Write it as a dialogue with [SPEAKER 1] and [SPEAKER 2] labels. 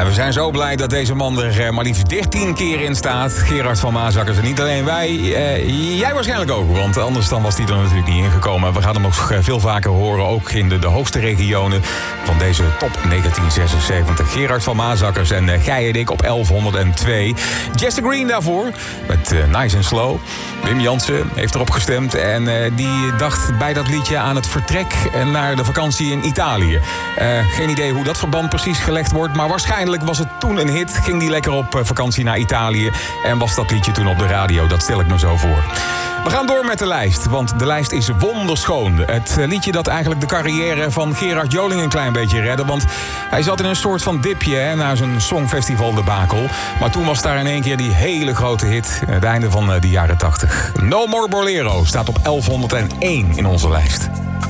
[SPEAKER 1] we zijn zo blij dat deze man er maar liefst 13 keer in staat. Gerard van Maasakkers. En niet alleen wij, jij waarschijnlijk ook. Want anders dan was hij er natuurlijk niet ingekomen. We gaan hem nog veel vaker horen, ook in de hoogste regionen van deze top 1976. Gerard van Maasakkers en Gij en ik op 1102. Jesse Green daarvoor, met Nice and Slow. Wim Jansen heeft erop gestemd en die dacht bij dat liedje aan het vertrek naar de vakantie in Italië. Geen idee hoe dat verband precies gelegd wordt, maar waarschijnlijk was het toen een hit. Ging die lekker op vakantie naar Italië en was dat liedje toen op de radio. Dat stel ik me zo voor. We gaan door met de lijst, want de lijst is wonderschoon. Het liedje dat eigenlijk de carrière van Gerard Joling een klein beetje redde. Want hij zat in een soort van dipje na zijn Songfestival debakel. Maar toen was daar in één keer die hele grote hit. Het einde van de jaren 80. No More Bolero staat op 1101 in onze lijst.